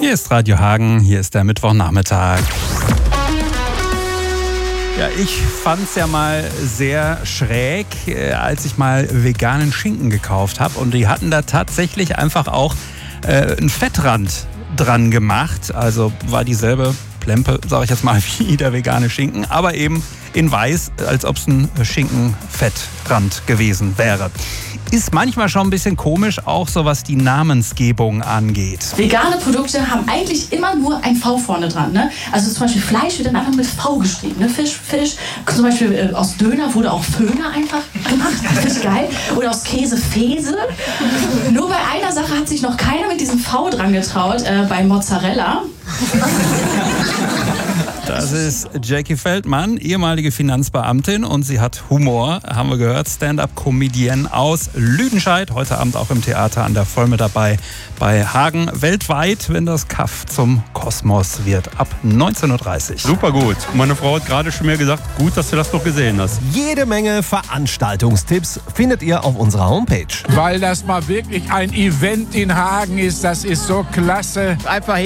Hier ist Radio Hagen, hier ist der Mittwochnachmittag. Ja, ich fand's ja mal sehr schräg, als ich mal veganen Schinken gekauft habe. Und die hatten da tatsächlich einfach auch einen Fettrand dran gemacht. Also war dieselbe Plempe, sage ich jetzt mal, wie der vegane Schinken, aber eben in weiß, als ob es ein Schinkenfettrand gewesen wäre. Ist manchmal schon ein bisschen komisch, auch so was die Namensgebung angeht. Vegane Produkte haben eigentlich immer nur ein V vorne dran. Ne? Also zum Beispiel Fleisch wird dann einfach mit V geschrieben. Ne? Fisch. Zum Beispiel aus Döner wurde auch Föhner einfach gemacht. Finde ich geil. Oder aus Käse Fese. Nur bei einer Sache hat sich noch keiner mit diesem V dran getraut, bei Mozzarella. Das ist Jackie Feldmann, ehemalige Finanzbeamtin, und sie hat Humor, haben wir gehört, Stand-up-Comedian aus Lüdenscheid, heute Abend auch im Theater an der Voll mit dabei bei Hagen weltweit, wenn das Kaff zum Kosmos wird, ab 19.30 Uhr. Super gut. Meine Frau hat gerade schon mir gesagt, gut, dass du das noch gesehen hast. Jede Menge Veranstaltungstipps findet ihr auf unserer Homepage. Weil das mal wirklich ein Event in Hagen ist, das ist so klasse. Einfach